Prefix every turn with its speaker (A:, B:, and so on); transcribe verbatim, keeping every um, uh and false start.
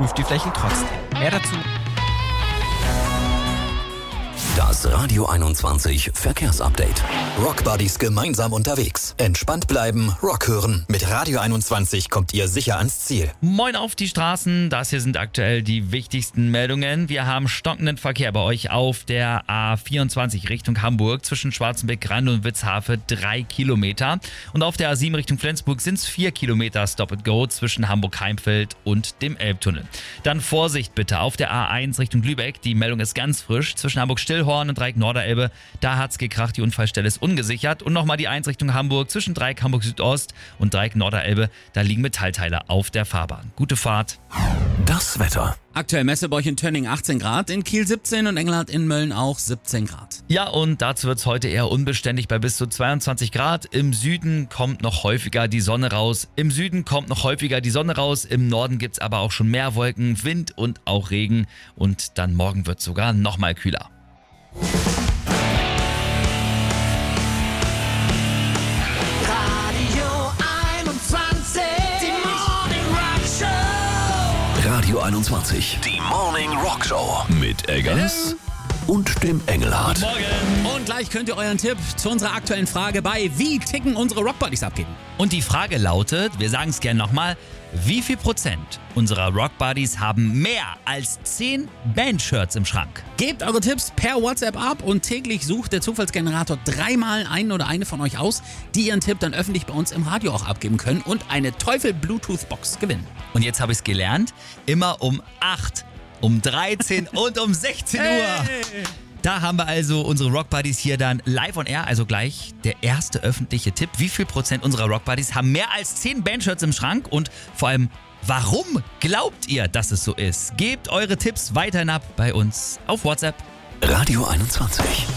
A: prüft die Flächen trotzdem. Mehr dazu.
B: Das Radio einundzwanzig Verkehrsupdate. Rock Buddies gemeinsam unterwegs. Entspannt bleiben, Rock hören. Mit Radio einundzwanzig kommt ihr sicher ans Ziel.
C: Moin auf die Straßen, das hier sind aktuell die wichtigsten Meldungen. Wir haben stockenden Verkehr bei euch auf der A vierundzwanzig Richtung Hamburg zwischen Schwarzenbeck-Rand und Witzhafe drei Kilometer. Und auf der A sieben Richtung Flensburg sind es vier Kilometer Stop-and-Go zwischen Hamburg-Heimfeld und dem Elbtunnel. Dann Vorsicht bitte auf der A eins Richtung Lübeck, die Meldung ist ganz frisch, zwischen Hamburg-Stillhorn und Dreieck Norderelbe, da hat's gekracht, die Unfallstelle ist ungesichert. Und nochmal die eins Richtung Hamburg, zwischen Dreieck Hamburg Südost und Dreieck Norderelbe, da liegen Metallteile auf der Fahrbahn. Gute Fahrt.
B: Das Wetter.
D: Aktuell Messebäuch in Tönning achtzehn Grad, in Kiel siebzehn und Engelhardt in Mölln auch siebzehn Grad.
C: Ja, und dazu wird's heute eher unbeständig bei bis zu zweiundzwanzig Grad. Im Süden kommt noch häufiger die Sonne raus. Im Süden kommt noch häufiger die Sonne raus. Im Norden gibt's aber auch schon mehr Wolken, Wind und auch Regen. Und dann morgen wird's sogar noch mal kühler.
B: Radio einundzwanzig, die Morning Rock Show mit Eggers und dem Engelhardt.
D: Morgen. Und gleich könnt ihr euren Tipp zu unserer aktuellen Frage bei Wie ticken unsere Rock Buddies abgeben.
C: Und die Frage lautet, wir sagen es gerne nochmal, wie viel Prozent unserer Rock Buddies haben mehr als zehn Bandshirts im Schrank?
D: Gebt eure Tipps per WhatsApp ab und täglich sucht der Zufallsgenerator dreimal einen oder eine von euch aus, die ihren Tipp dann öffentlich bei uns im Radio auch abgeben können und eine Teufel-Bluetooth-Box gewinnen.
C: Und jetzt habe ich es gelernt, immer um acht, um dreizehn und um sechzehn Uhr.
D: Hey.
C: Da haben wir also unsere Rock Buddies hier dann live on air, also gleich der erste öffentliche Tipp. Wie viel Prozent unserer Rock Buddies haben mehr als zehn Bandshirts im Schrank und vor allem, warum glaubt ihr, dass es so ist? Gebt eure Tipps weiterhin ab bei uns auf WhatsApp.
B: Radio einundzwanzig.